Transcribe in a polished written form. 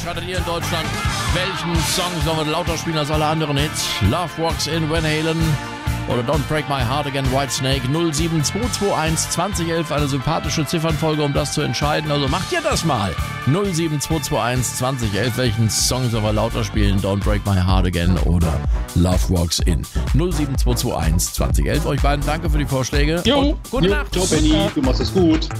schattet ihr in Deutschland? Welchen Song sollen wir lauter spielen als alle anderen Hits? Love Walks In, Van Halen oder Don't Break My Heart Again, Whitesnake. 07221 2011, eine sympathische Ziffernfolge, um das zu entscheiden. Also macht ihr das mal. 07221 2011, welchen Song sollen wir lauter spielen? Don't Break My Heart Again oder Love Walks In. 07221 2011. Euch beiden danke für die Vorschläge. Jo. Und gute Nacht. Ciao, Benny. Du machst es gut.